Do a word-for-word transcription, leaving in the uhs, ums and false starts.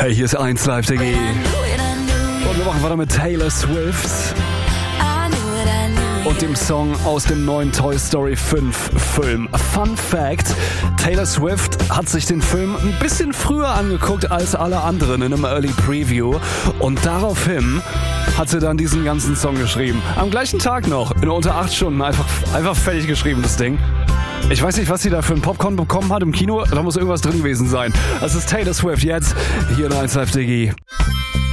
Hey, hier ist eins Live Diggi. Und wir machen weiter mit Taylor Swift und dem Song aus dem neuen Toy Story fünf Film. Fun Fact: Taylor Swift hat sich den Film ein bisschen früher angeguckt als alle anderen in einem Early Preview und daraufhin hat sie dann diesen ganzen Song geschrieben. Am gleichen Tag noch, in unter acht Stunden, einfach, einfach fertig geschrieben, das Ding. Ich weiß nicht, was sie da für ein Popcorn bekommen hat im Kino, da muss irgendwas drin gewesen sein. Das ist Taylor Swift jetzt, hier in eins Live Diggi.